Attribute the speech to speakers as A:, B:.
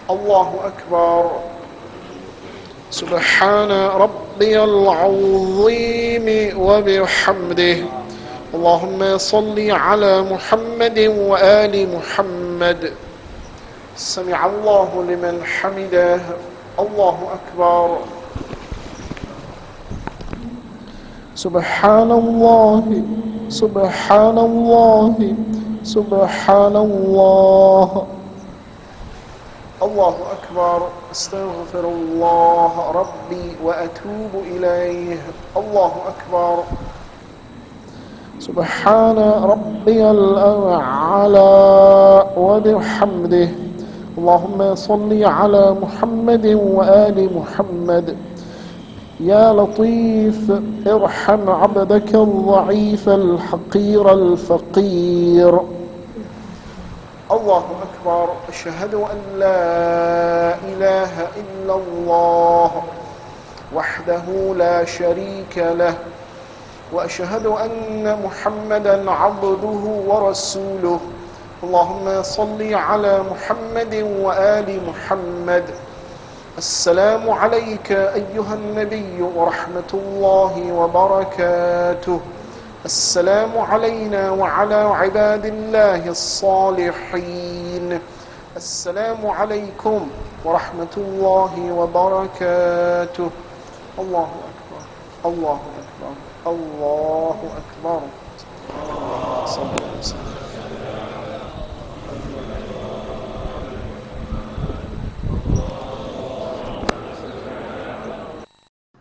A: الله أكبر. سبحان ربي العظيم وبحمده. اللهم صل على محمد وآل محمد. سمع الله لمن حمده. الله أكبر. سبحان الله سبحان الله سبحان الله. الله أكبر. استغفر الله ربي وأتوب إليه. الله أكبر. سبحان ربي الأعلى وبحمده. اللهم صل على محمد وآل محمد. يا لطيف ارحم عبدك الضعيف الحقير الفقير. الله أكبر. أشهد أن لا إله إلا الله وحده لا شريك له، وأشهد أن محمدا عبده ورسوله. اللهم صل على محمد وآل محمد. السلام عليك أيها النبي ورحمة الله وبركاته. السلام علينا وعلى عباد الله الصالحين. السلام عليكم ورحمة الله وبركاته. الله أكبر. الله أكبر. الله أكبر. صلى الله عليه وسلم.